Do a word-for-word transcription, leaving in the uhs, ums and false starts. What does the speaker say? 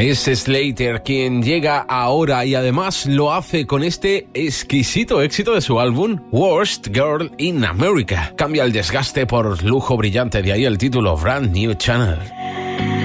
Es Slater quien llega ahora y además lo hace con este exquisito éxito de su álbum Worst Girl in America. Cambia el desgaste por lujo brillante, de ahí el título Brand New Channel.